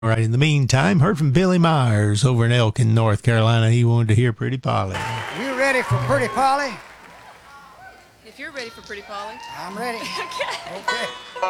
All right, in the meantime, heard from Billy Myers over in Elkin, North Carolina. He wanted to hear Pretty Polly. You ready for Pretty Polly? If you're ready for Pretty Polly. I'm ready. Okay. Okay.